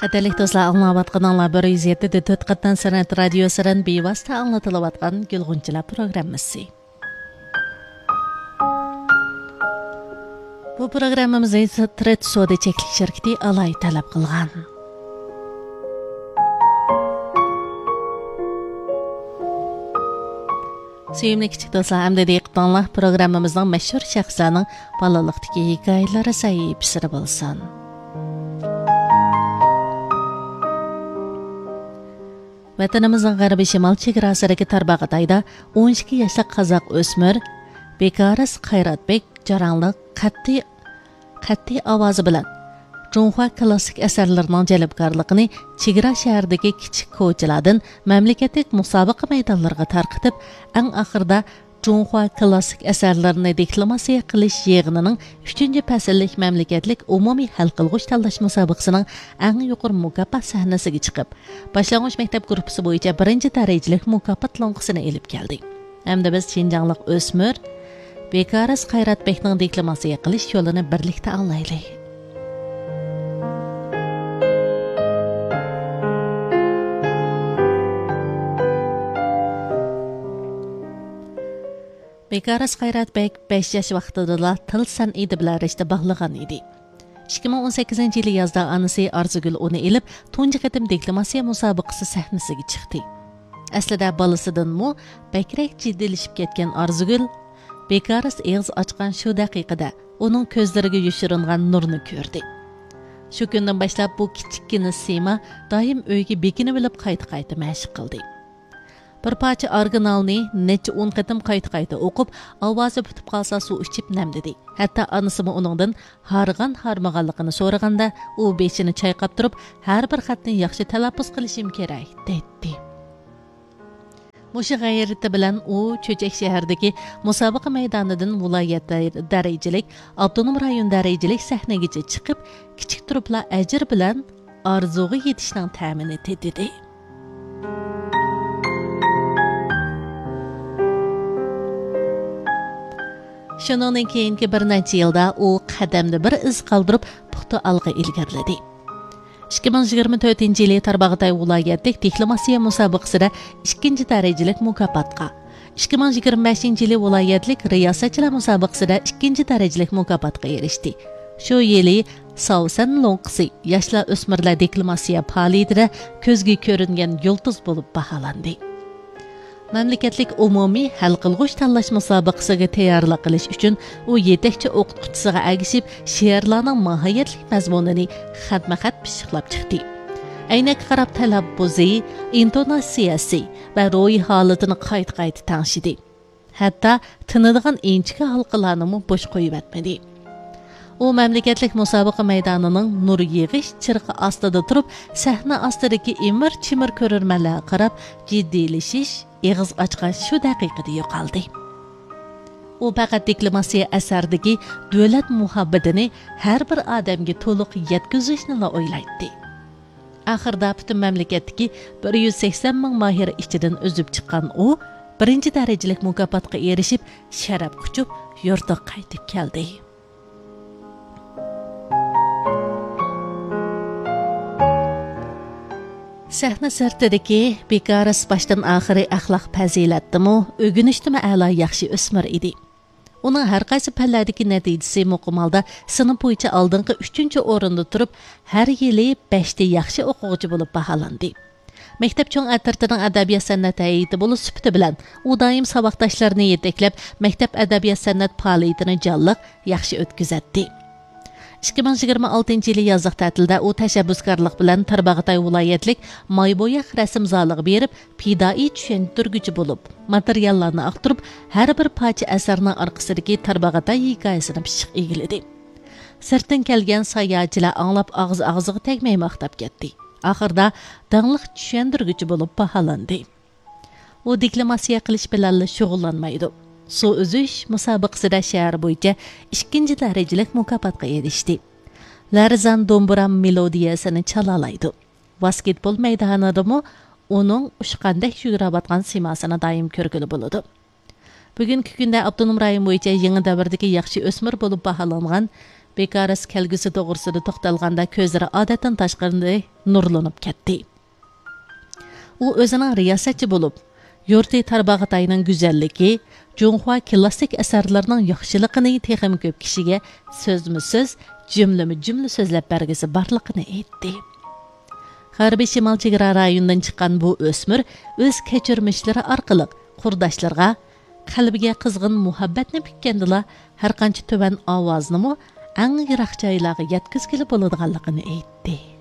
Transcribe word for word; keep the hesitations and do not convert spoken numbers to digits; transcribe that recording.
Qatarlik dostlar, anlayatqanlar bir yuz yetti nöqta to'rt qatdan san'at radiosidan bevosita anlatilayotgan Gulg'unchilar programmasi. Bu programmamizni Tret Soda cheklik shirkati alay talab qilgan. Sevimli kichik do'stlar, hamda diqqatinglar programmamizning mashhur shaxslarning bolalikdagi hikoyalari sahifasida bo'lsin. Vatanimizning g'arbiy shimol chegarasidagi Tarbag'atayda o'n ikki yoshli qozoq o'smir Bekaras Qayratbek jarangli qat'iy qat'iy ovozi bilan Junxo klassik asarlarining jalbkorligini chegara shahridagi kichik ko'chalardan mamlakatlik musobaqa maydonlariga tarqitib, eng oxirida Junxo klassik asarlarini deklamatsiya qilish yig'inining uchinchi fasllik mamlakatlik umumiy hal qilg'uch tanlash musobaqasining eng yuqori mukofot sahnasiga chiqib, boshlang'ich maktab guruhi bo'yicha birinchi darajali mukofot loyiqasini elib keldi. Hamda biz Shinjonglik o'smir Bekaras Qayratbekning deklamatsiya qilish yo'lini birlikda anglaylik. Bekaras Qayratbek besh yosh vaqtida til san'ati bilan rishta bog'lagan edi. ikki ming o'n sakkizinchi yil yozda onasi Arzugul uni elib, tunji qatim deklamatsiya musobaqasi sahnasiga chiqdi. Aslida bolasidanmi bakrak jiddilashib ketgan Arzugul Bekaras og'iz ochgan shu daqiqada uning ko'zlariga yoshiringan nurni ko'rdi. Shu kundan boshlab bu kichikgina Sima doim uyga bekinib olib qayta-qayta mashq qildi. Bir parcha originalni necha o'n qatim qayta-qayta o'qib, ovozi bitib qolsa suv ichib namdidi. Hatto onasimi uningdan harg'an harmag'anligini so'raganda, u beshini chayqab turib, har bir xatni yaxshi talaffuz qilishim kerak, dedi. Mushu g'ayrati bilan u Cho'chak shahridagi musobaqa maydonidan viloyat darajalik, avtonom rayon darajalik sahnagacha chiqib, kichik turiblar ajr bilan orzuga yetishning ta'minini tedidi. Shuningdek keyingi bir necha yilda u qadamda bir iz qoldirib, puxta olg'a ilgariladi. ikki ming yigirma to'rtinchi yili Tarbag'atay viloyatlik deklamatsiya musobaqasida ikkinchi darajalik mukofotga, ikki ming yigirma beshinchi yili viloyatlik riyosatchilar musobaqasida ikkinchi darajalik mukofotga erishdi. Shu yili Savsan Lonqisi yoshlar o'smirlar deklamatsiya faoliyatida ko'zga ko'ringan yulduz bo'lib baholandi. Mamlakatlik umumiy hal qilg'uch tanlash musobaqasiga tayyorlik qilish uchun u yetakchi o'qituvchisiga agishib, she'rlarning mohiyatli mazmunini xatma-xat pishiqlab chiqdi. Aynak qarab talabbuzi, intonatsiyasi va ro'yi holatini qayta-qayta tanishdi. Hatto tinadigan inchika halqalarni bo'sh qo'yib atmadi. U mamlakatlik musobaqa maydonining nur yig'ish chirqi ostida turib, sahna ostidagi imir-chimir ko'rarmanlarga qarab jiddiylashish, og'iz ochgan shu daqiqada yo'qoldi. U faqat deklamatsiya asaridagi davlat muhabbatini har bir odamga to'liq yetkazishni o'ylaydi. Oxirida butun mamlakatdagi bir yuz sakson ming mohir ichidan o'zib chiqqan u birinchi darajalik mukofotga erishib, sharaf quchib, yurtga qaytib keldi. Sahna sirtidagi Bekaras boshdan oxiri axloq fazilatdimi, o'rganishdimi a'lo yaxshi o'smir edi. Uning har qaysi palladagi natijasi muqimmalda sinf bo'yicha oldingi uchinchi o'rinda turib, har yili besh ta yaxshi o'quvchi bo'lib baholandi. Maktab cho'ng atirtining adabiyot san'at hay'ati bo'lish sifati bilan u doim saboqdoshlarini yetaklab, maktab adabiyot san'at faoliyatini jonliq, yaxshi o'tkazadi. ikki ming yigirma oltinchi yili yozliq ta'tilda u tashabbuskorlik bilan Tarbag'atay viloyatlik Maybo'yaq rasm zaliga berib, pidoi tushuntirguchi bo'lib, materiallarni aqtirib, har bir parcha asarning orqasidagi Tarbag'atay hikoyasini pishiq egiladi. Sirtdan kelgan sayohatchilar anglab og'iz-og'ziga tegmay maqtab ketdi. Oxirida dangliq tushuntirguchi bo'lib baholandi. U deklamatsiya qilish bilan shug'ullanmaydi. Suv uzish musobaqasida shahar bo'yicha ikkinchi darajalik mukofotga erishdi. Larzan Domburam melodiyasini chalalaydi. Basketbol maydonidami uning ushqandek yugurayotgan simasini doim ko'rgili bo'ladi. Bugungi kunda avtonom rayon bo'yicha yangi davrdagi yaxshi o'smir bo'lib baholangan Bekaris kelgusi to'g'risida to'xtalganda ko'zlari odatdan tashqari nurlanib ketdi. U o'zining riyosatchi bo'lib, yurti Tarbag'atayning go'zalligi, Junhua klassik asarlarining yaxshiligini texim ko'p kishiga so'zma-so'z, jumlama-jumla so'zlab bergisi borligini aytdi. G'arbiy shimol chegara rayonidan chiqqan bu o'smir o'z kechirmishlari orqali qurdoshlarga qalbiga qizg'in muhabbatni pikkandila har qancha tuvan ovozni eng yiroq joylarga yetkazgili bo'ladiganligini aytdi.